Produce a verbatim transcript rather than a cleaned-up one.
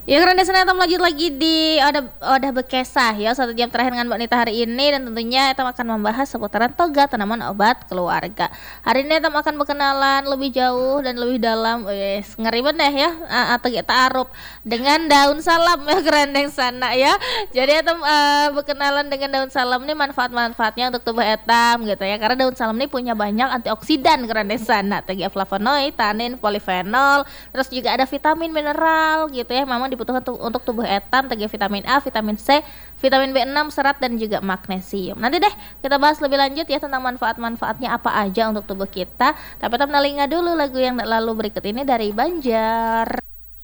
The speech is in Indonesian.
Ya karena sana kita lanjut lagi di Odah Odah Bekesah ya, satu jam terakhir dengan Mbak Nita hari ini, dan tentunya kita akan membahas seputaran toga tanaman obat keluarga. Hari ini kita akan berkenalan lebih jauh dan lebih dalam, wes ngeri banget ya, uh, atau kita arup dengan daun salam ya kerendeng sana ya. Jadi kita uh, berkenalan dengan daun salam ini manfaat-manfaatnya untuk tubuh etam gitu ya, karena daun salam ini punya banyak antioksidan kerendeng sana, tegi flavonoid, tanin, polifenol, terus juga ada vitamin mineral gitu ya, memang dibutuhkan tu- untuk tubuh etam, tegi vitamin A, vitamin C, vitamin B enam, serat dan juga magnesium. Nanti deh kita bahas lebih lanjut ya tentang manfaat-manfaatnya apa aja untuk tubuh kita. Tapi tetap nalinga dulu lagu yang lalu berikut ini dari Banjar.